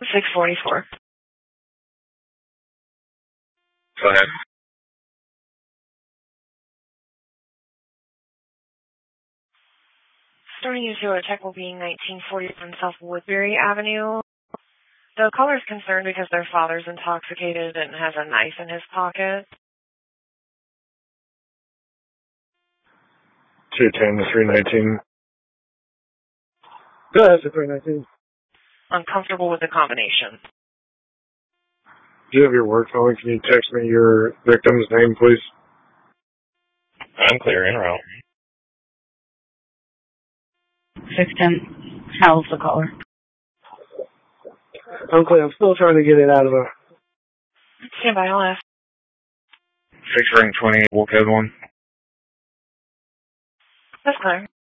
644. Go ahead. Starting you to a check will be 1941 South Woodbury Avenue. The caller is concerned because their father's intoxicated and has a knife in his pocket. 210 to 319. Go ahead to 319. Uncomfortable with the combination. Do you have your work phone? Can you text me your victim's name, please? I'm clear en route. 610. How's the caller? I'm clear. I'm still trying to get it out of her. Stand by, I'll ask. 6 ring 20, we'll code 1. That's clear.